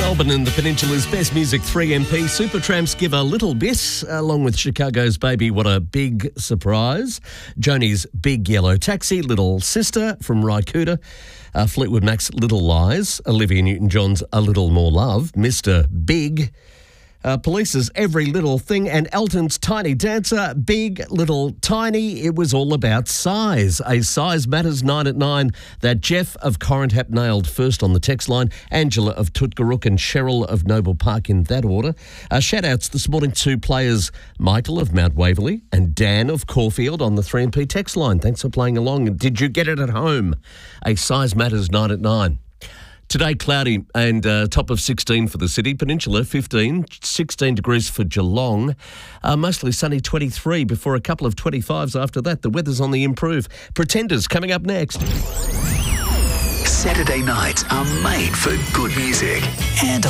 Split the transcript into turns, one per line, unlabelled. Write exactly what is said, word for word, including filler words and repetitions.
Melbourne and the Peninsula's Best Music three M P. Supertramps give a little bit, along with Chicago's Baby. What a big surprise. Joni's Big Yellow Taxi, Little Sister from Rycuda. Uh, Fleetwood Mac's Little Lies. Olivia Newton-John's A Little More Love. Mister Big. Uh, Police's Every Little Thing, and Elton's Tiny Dancer, Big, Little, Tiny. It was all about size. A Size Matters nine at nine that Jeff of Corrinthap nailed first on the text line, Angela of Tutgarook and Cheryl of Noble Park in that order. Uh, shout-outs this morning to players Michael of Mount Waverley and Dan of Caulfield on the three M P text line. Thanks for playing along. Did you get it at home? A Size Matters nine at nine. Today, cloudy and uh, top of sixteen for the city. Peninsula, fifteen, sixteen degrees for Geelong. Uh, mostly sunny, twenty-three, before a couple of twenty-fives after that. The weather's on the improve. Pretenders coming up next.
Saturday nights are made for good music and